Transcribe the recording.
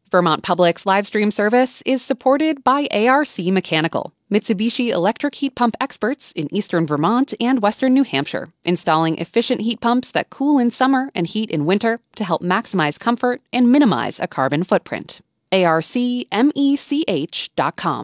Vermont Public's live stream service is supported by ARC Mechanical, Mitsubishi electric heat pump experts in eastern Vermont and western New Hampshire, installing efficient heat pumps that cool in summer and heat in winter to help maximize comfort and minimize a carbon footprint. ARCMECH.com.